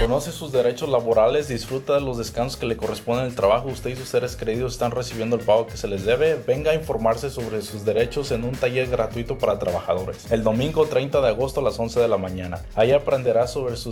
Conoce sus derechos laborales, disfruta de los descansos que le corresponden al trabajo. Usted y sus seres queridos están recibiendo el pago que se les debe. Venga a informarse sobre sus derechos en un taller gratuito para trabajadores el domingo 30 de agosto a las 11 de la mañana. Ahí aprenderá sobre sus